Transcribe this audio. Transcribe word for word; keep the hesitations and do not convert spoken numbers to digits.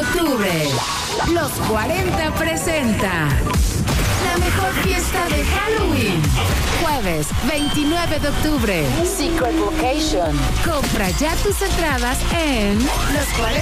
octubre, Los cuarenta presenta la mejor fiesta de Halloween. Jueves veintinueve de octubre, Secret Location. Compra ya tus entradas en los cuarenta